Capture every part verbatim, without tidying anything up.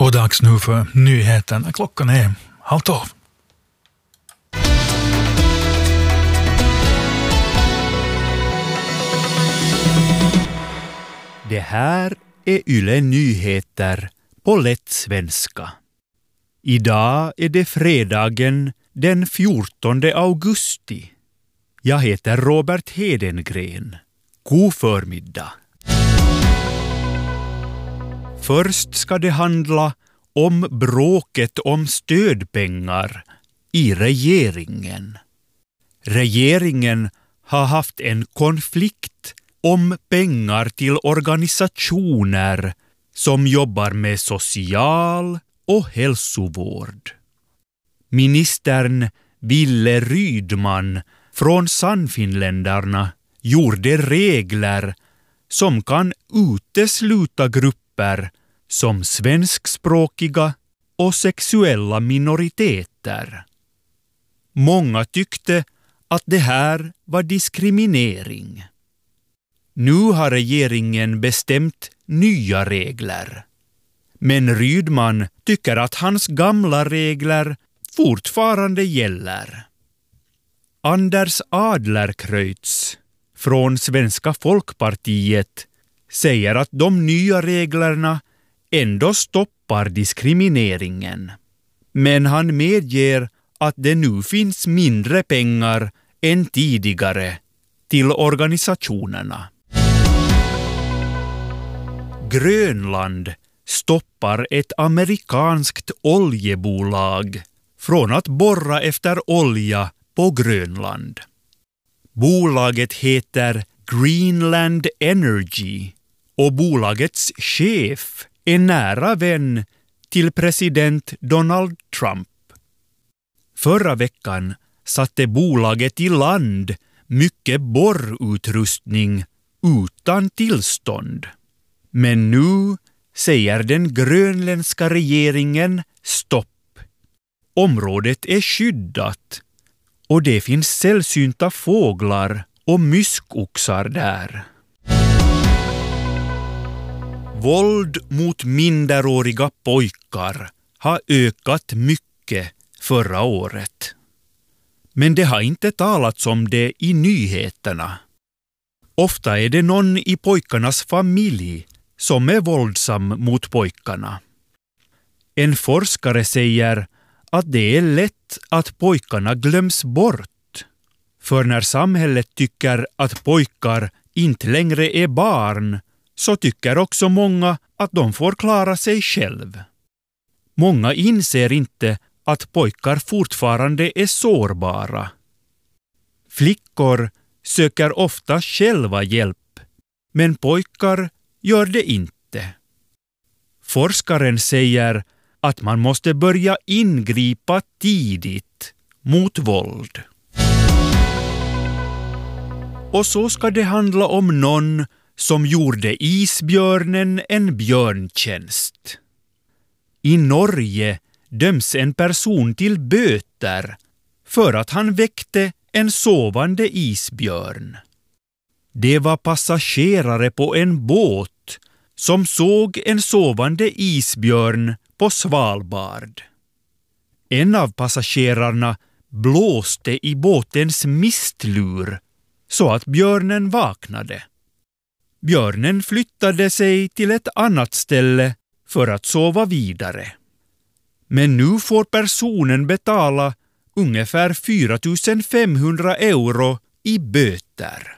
Och dags nu för nyheterna. Klockan är halv tolv. Det här är Yle Nyheter på lätt svenska. Idag är det fredagen den fjortonde augusti. Jag heter Robert Hedengren. God förmiddag. Först ska det handla om bråket om stödpengar i regeringen. Regeringen har haft en konflikt om pengar till organisationer som jobbar med social- och hälsovård. Ministern Ville Rydman från Sannfinländarna gjorde regler som kan utesluta grupper som svenskspråkiga och sexuella minoriteter. Många tyckte att det här var diskriminering. Nu har regeringen bestämt nya regler. Men Rydman tycker att hans gamla regler fortfarande gäller. Anders Adlercreutz från Svenska Folkpartiet säger att de nya reglerna ändå stoppar diskrimineringen. Men han medger att det nu finns mindre pengar än tidigare till organisationerna. Grönland stoppar ett amerikanskt oljebolag från att borra efter olja på Grönland. Bolaget heter Greenland Energy och bolagets chef är nära vän till president Donald Trump. Förra veckan satte bolaget i land mycket borrutrustning utan tillstånd. Men nu säger den grönländska regeringen stopp. Området är skyddat och det finns sällsynta fåglar och myskoxar där. Våld mot minderåriga pojkar har ökat mycket förra året. Men det har inte talats om det i nyheterna. Ofta är det någon i pojkarnas familj som är våldsam mot pojkarna. En forskare säger att det är lätt att pojkarna glöms bort. För när samhället tycker att pojkar inte längre är barn så tycker också många att de får klara sig själv. Många inser inte att pojkar fortfarande är sårbara. Flickor söker ofta själva hjälp, men pojkar gör det inte. Forskaren säger att man måste börja ingripa tidigt mot våld. Och så ska det handla om någon som gjorde isbjörnen en björntjänst. I Norge döms en person till böter för att han väckte en sovande isbjörn. Det var passagerare på en båt som såg en sovande isbjörn på Svalbard. En av passagerarna blåste i båtens mistlur så att björnen vaknade. Björnen flyttade sig till ett annat ställe för att sova vidare. Men nu får personen betala ungefär fyra tusen femhundra euro i böter.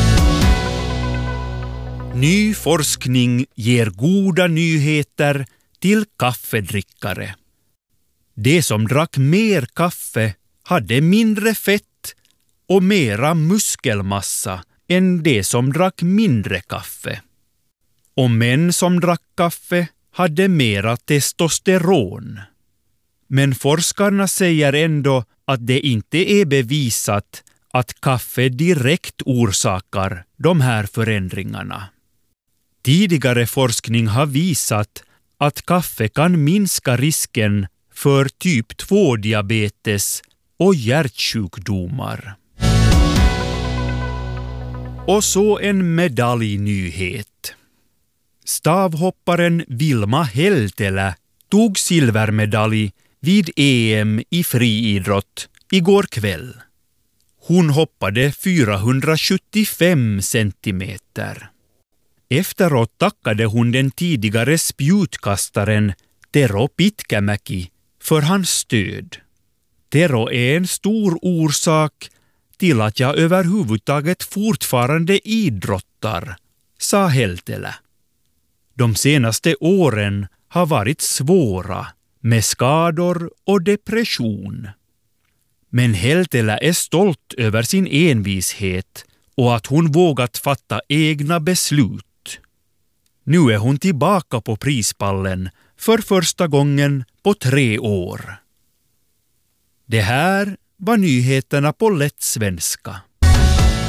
Ny forskning ger goda nyheter till kaffedrickare. De som drack mer kaffe hade mindre fett och mera muskelmassa än de som drack mindre kaffe. Och män som drack kaffe hade mera testosteron. Men forskarna säger ändå att det inte är bevisat att kaffe direkt orsakar de här förändringarna. Tidigare forskning har visat att kaffe kan minska risken för typ två-diabetes och hjärtsjukdomar. Och så en medaljnyhet. Stavhopparen Vilma Heltelä tog silvermedalj vid E M i friidrott igår kväll. Hon hoppade fyrahundrasjuttiofem centimeter. Efteråt tackade hon den tidigare spjutkastaren Tero Pitkämäki för hans stöd. Tero är en stor orsak till att jag överhuvudtaget fortfarande idrottar, sa Heltelä. De senaste åren har varit svåra med skador och depression. Men Heltelä är stolt över sin envishet och att hon vågat fatta egna beslut. Nu är hon tillbaka på prispallen för första gången på tre år. Det här var nyheterna på lätt svenska.